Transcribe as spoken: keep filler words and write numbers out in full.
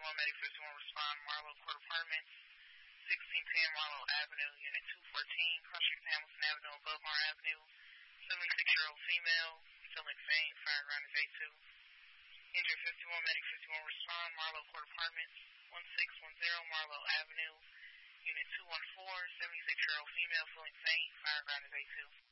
one, Medic fifty-one, respond, Marlowe Court Apartments, sixteen ten Marlowe Avenue, Unit two fourteen, Cross-Street Hamilton Avenue, Bellmore Avenue, seventy-six-year-old female, feeling faint, fire ground is A two. Injured fifty-one, Medic fifty-one, respond, Marlowe Court Apartments, one six one zero Marlowe Avenue, Unit two one four, seventy-six-year-old female, feeling faint, fire ground is A two.